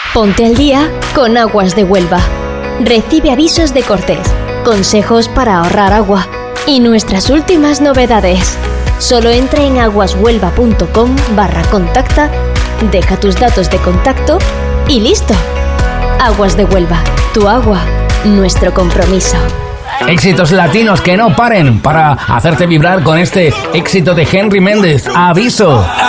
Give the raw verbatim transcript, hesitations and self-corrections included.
Ponte al día con Aguas de Huelva. Recibe avisos de cortes, consejos para ahorrar agua y nuestras últimas novedades. Solo entra en aguashuelva.com barra contacta, deja tus datos de contacto y listo. Aguas de Huelva, tu agua, nuestro compromiso. Éxitos latinos que no paren para hacerte vibrar con este éxito de Henry Méndez, Aviso.